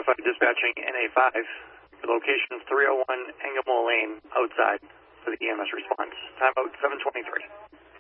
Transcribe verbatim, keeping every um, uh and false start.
five dispatching N A five. Your location is three oh one Engamo Lane, outside for the E M S response. Timeout seven twenty-three.